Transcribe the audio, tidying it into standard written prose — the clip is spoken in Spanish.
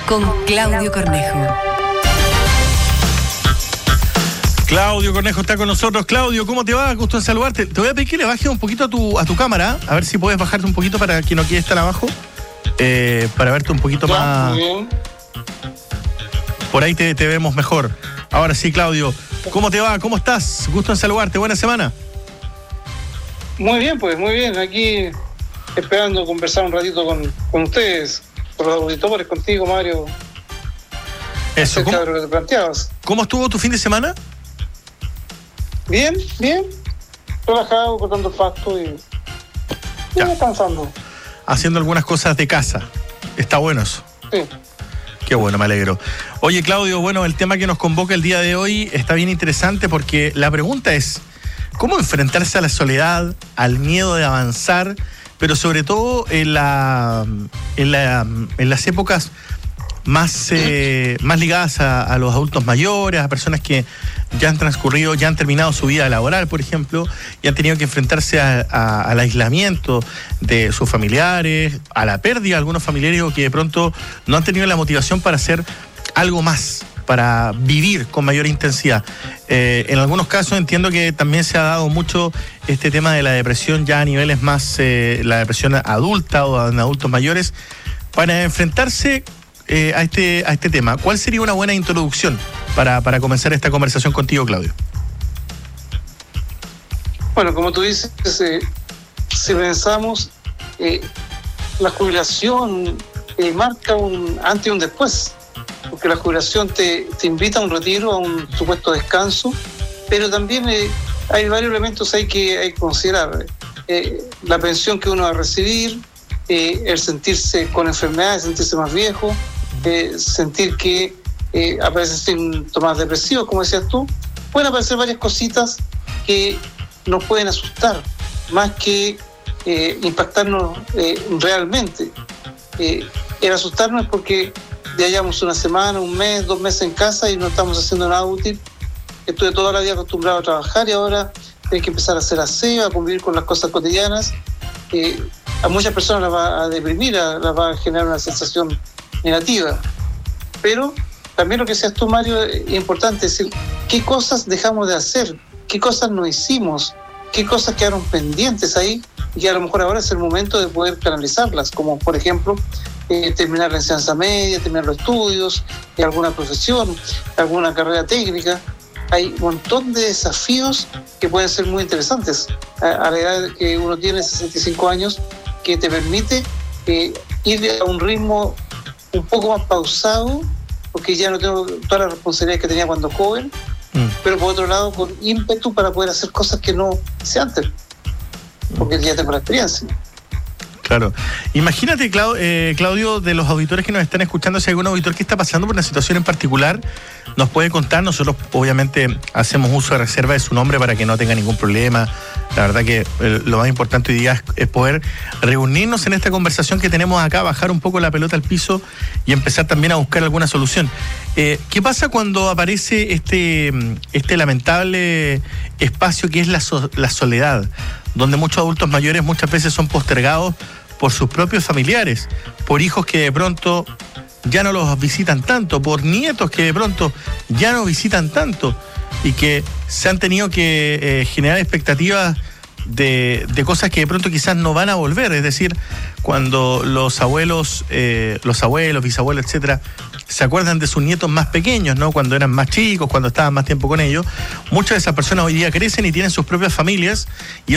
con Claudio Cornejo. Claudio Cornejo está con nosotros. Claudio, ¿cómo te va? Gusto en saludarte. Te voy a pedir que le bajes un poquito a tu cámara, a ver si puedes bajarte un poquito para que no quede estar abajo, para verte un poquito más. Muy bien. Por ahí te vemos mejor. Ahora sí, Claudio, ¿cómo te va? ¿Cómo estás? Gusto en saludarte. Buena semana. Muy bien, pues, muy bien. Aquí esperando conversar un ratito con ustedes, con los auditores, contigo, Mario. Eso, acerca de lo que te planteabas. ¿Cómo estuvo tu fin de semana? Bien, bien. Relajado, cortando el pasto y descansando. Haciendo algunas cosas de casa. Está bueno eso. Sí. Qué bueno, me alegro. Oye, Claudio, bueno, el tema que nos convoca el día de hoy está bien interesante porque la pregunta es, ¿cómo enfrentarse a la soledad, al miedo de avanzar, pero sobre todo en las épocas más ligadas a los adultos mayores, a personas que ya han terminado su vida laboral, por ejemplo, y han tenido que enfrentarse al aislamiento de sus familiares, a la pérdida de algunos familiares o que de pronto no han tenido la motivación para hacer algo más, para vivir con mayor intensidad. En algunos casos entiendo que también se ha dado mucho este tema de la depresión ya a niveles más, la depresión adulta o en adultos mayores, para enfrentarse a este tema. ¿Cuál sería una buena introducción para comenzar esta conversación contigo, Claudio? Bueno, como tú dices, si pensamos, la jubilación marca un antes y un después, porque la jubilación te invita a un retiro, a un supuesto descanso, pero también hay varios elementos hay que considerar. La pensión que uno va a recibir, el sentirse con enfermedades, sentirse más viejo, sentir que aparecen síntomas depresivos, como decías tú. Pueden aparecer varias cositas que nos pueden asustar, más que impactarnos realmente. El asustarnos es porque ya llevamos una semana, un mes, 2 meses en casa y no estamos haciendo nada útil. Estuve toda la vida acostumbrado a trabajar y ahora hay que empezar a hacer aseo, a convivir con las cosas cotidianas. A muchas personas las va a deprimir, las va a generar una sensación negativa. Pero también lo que decías tú, Mario, es importante, es decir, qué cosas dejamos de hacer, qué cosas no hicimos, qué cosas quedaron pendientes ahí y que a lo mejor ahora es el momento de poder canalizarlas, como por ejemplo terminar la enseñanza media, terminar los estudios, alguna profesión, alguna carrera técnica. Hay un montón de desafíos que pueden ser muy interesantes a la edad que uno tiene, 65 años, que te permite ir a un ritmo un poco más pausado, porque ya no tengo todas las responsabilidades que tenía cuando joven, pero por otro lado con ímpetu para poder hacer cosas que no hice antes, porque ya tengo la experiencia. Claro. Imagínate, Claudio, de los auditores que nos están escuchando, si hay algún auditor que está pasando por una situación en particular, nos puede contar. Nosotros obviamente hacemos uso de reserva de su nombre para que no tenga ningún problema. La verdad que lo más importante hoy día es poder reunirnos en esta conversación que tenemos acá, bajar un poco la pelota al piso y empezar también a buscar alguna solución. ¿Qué pasa cuando aparece este lamentable espacio que es la soledad, donde muchos adultos mayores muchas veces son postergados por sus propios familiares, por hijos que de pronto ya no los visitan tanto, por nietos que de pronto ya no visitan tanto y que se han tenido que generar expectativas de cosas que de pronto quizás no van a volver? Es decir, cuando los abuelos, bisabuelos, etcétera, se acuerdan de sus nietos más pequeños, ¿no? Cuando eran más chicos, cuando estaban más tiempo con ellos, muchas de esas personas hoy día crecen y tienen sus propias familias y